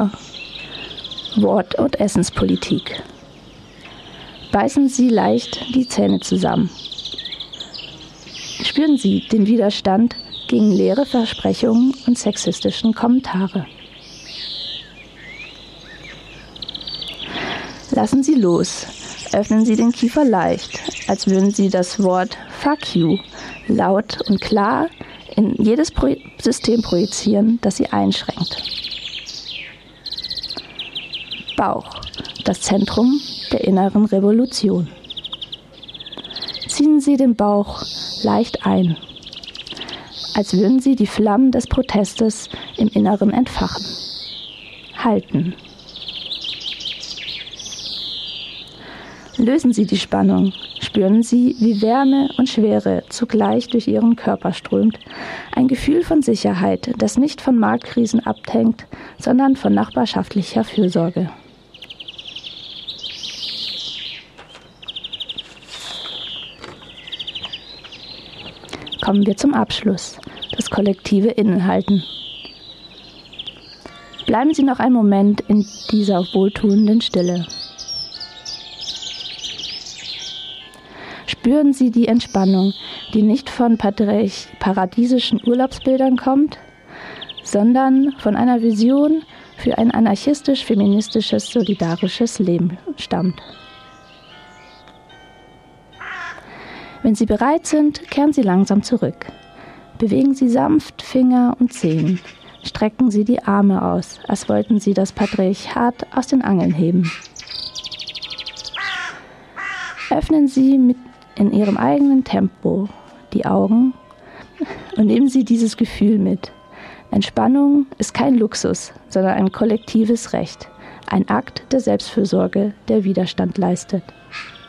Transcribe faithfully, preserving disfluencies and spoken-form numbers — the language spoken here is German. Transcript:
Wort- und Essenspolitik. Beißen Sie leicht die Zähne zusammen. Spüren Sie den Widerstand gegen leere Versprechungen und sexistischen Kommentare. Lassen Sie los. Öffnen Sie den Kiefer leicht, als würden Sie das Wort Fuck you laut und klar in jedes Pro- System projizieren, das Sie einschränkt. Bauch, das Zentrum der inneren Revolution. Ziehen Sie den Bauch leicht ein, als würden Sie die Flammen des Protestes im Inneren entfachen. Halten. Lösen Sie die Spannung. Spüren Sie, wie Wärme und Schwere zugleich durch Ihren Körper strömt. Ein Gefühl von Sicherheit, das nicht von Marktkrisen abhängt, sondern von nachbarschaftlicher Fürsorge. Kommen wir zum Abschluss, das kollektive Innehalten. Bleiben Sie noch einen Moment in dieser wohltuenden Stille. Spüren Sie die Entspannung, die nicht von paradiesischen Urlaubsbildern kommt, sondern von einer Vision für ein anarchistisch-feministisches, solidarisches Leben stammt. Wenn Sie bereit sind, kehren Sie langsam zurück. Bewegen Sie sanft Finger und Zehen. Strecken Sie die Arme aus, als wollten Sie das Patriarchat aus den Angeln heben. Öffnen Sie mit in Ihrem eigenen Tempo die Augen und nehmen Sie dieses Gefühl mit. Entspannung ist kein Luxus, sondern ein kollektives Recht, ein Akt der Selbstfürsorge, der Widerstand leistet.